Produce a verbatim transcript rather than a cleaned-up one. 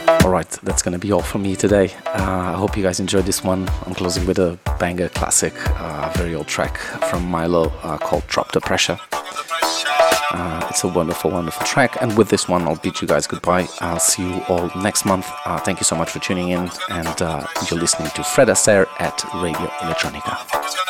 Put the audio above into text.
Alright, that's gonna be all from me today. Uh, I hope you guys enjoyed this one. I'm closing with a banger classic, uh, very old track from Milo uh, called Drop the Pressure. Uh, it's a wonderful, wonderful track. And with this one, I'll bid you guys goodbye. I'll see you all next month. Uh, thank you so much for tuning in. And uh, you're listening to Fred Astaire at Radio Electronica.